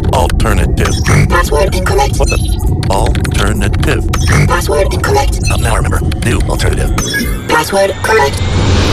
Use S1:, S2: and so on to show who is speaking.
S1: Alternative.
S2: Password incorrect.
S1: What the? Alternative.
S2: Password incorrect.
S1: Now I remember. New alternative.
S2: Password correct.